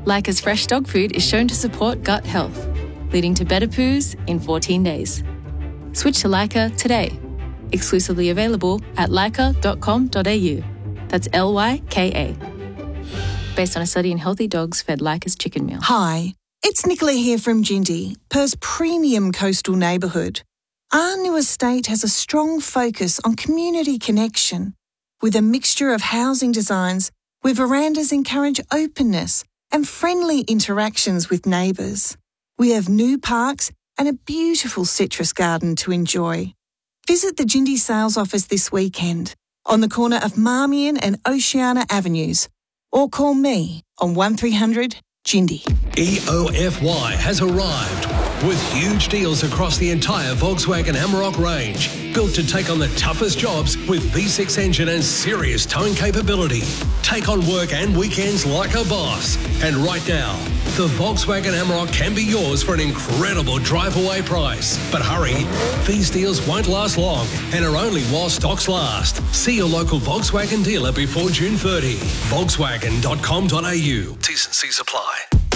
Leica's fresh dog food is shown to support gut health, leading to better poos in 14 days. Switch to Leica today. Exclusively available at leica.com.au. That's Lyka. Based on a study in healthy dogs fed Leica's chicken meal. Hi, it's Nicola here from Jindy, Perth's premium coastal neighbourhood. Our new estate has a strong focus on community connection, with a mixture of housing designs where verandas encourage openness and friendly interactions with neighbours. We have new parks and a beautiful citrus garden to enjoy. Visit the Jindy sales office this weekend on the corner of Marmion and Oceana Avenues, or call me on 1300 Jindy. EOFY has arrived with huge deals across the entire Volkswagen Amarok range, built to take on the toughest jobs with V6 engine and serious towing capability. Take on work and weekends like a boss. And right now, the Volkswagen Amarok can be yours for an incredible drive-away price. But hurry, these deals won't last long and are only while stocks last. See your local Volkswagen dealer before June 30. Volkswagen.com.au. T's and C's apply.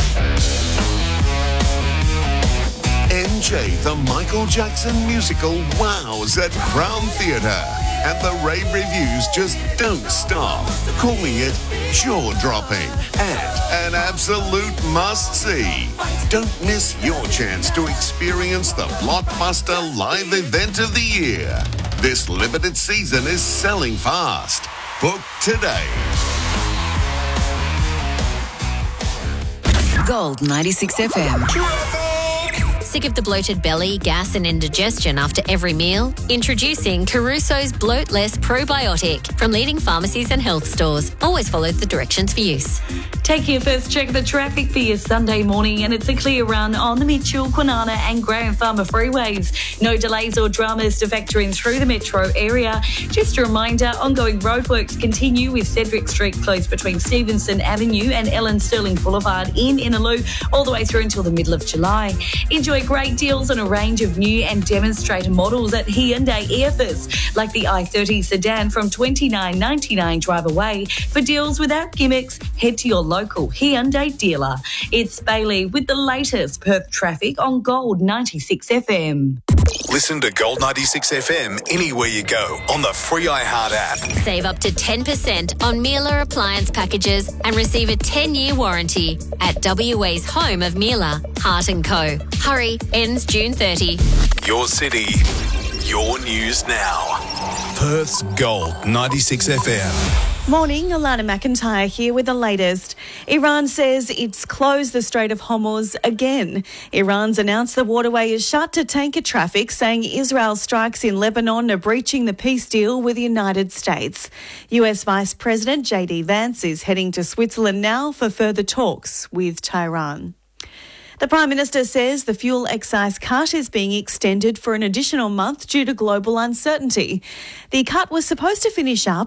NJ, the Michael Jackson musical, wows at Crown Theatre. And the rave reviews just don't stop, calling it jaw-dropping and an absolute must-see. Don't miss your chance to experience the blockbuster live event of the year. This limited season is selling fast. Book today. Gold 96 FM. Sick of the bloated belly, gas and indigestion after every meal? Introducing Caruso's Bloat Less Probiotic from leading pharmacies and health stores. Always follow the directions for use. Take your first check of the traffic for your Sunday morning, and it's a clear run on the Mitchell, Kwinana and Graham Farmer freeways. No delays or dramas to factor in through the metro area. Just a reminder, ongoing roadworks continue with Cedric Street closed between Stevenson Avenue and Ellen Sterling Boulevard in Innaloo all the way through until the middle of July. Enjoy great deals on a range of new and demonstrator models at Hyundai Airfus, like the i30 sedan from $29.99 drive away. For deals without gimmicks, head to your local Hyundai dealer. It's Bailey with the latest Perth traffic on Gold 96 FM. Listen to Gold 96 FM anywhere you go on the free iHeart app. Save up to 10% on Miele appliance packages and receive a 10-year warranty at WA's home of Miele, Hart & Co. Hurry, ends June 30. Your city, your news now. Perth's Gold 96 FM. Morning, Alana McIntyre here with the latest. Iran says it's closed the Strait of Hormuz again. Iran's announced the waterway is shut to tanker traffic, saying Israel's strikes in Lebanon are breaching the peace deal with the United States. US Vice President J.D. Vance is heading to Switzerland now for further talks with Tehran. The Prime Minister says the fuel excise cut is being extended for an additional month due to global uncertainty. The cut was supposed to finish up